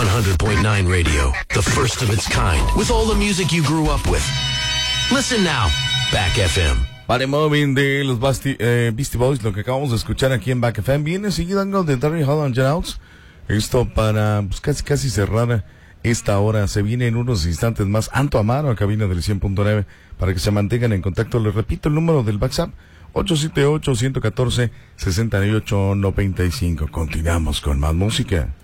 100.9 Radio, the first of its kind, with all the music you grew up with. Listen now, Back FM. Vale, Moving de los Beastie Boys, lo que acabamos de escuchar aquí en Back FM. Viene seguido algo de Daryl Hall and Outs. Esto para pues, casi cerrar esta hora. Se viene en unos instantes más Anto Amaro a cabina del 100.9 para que se mantengan en contacto. Les repito el número del WhatsApp: 878-114-6895. Continuamos con más música.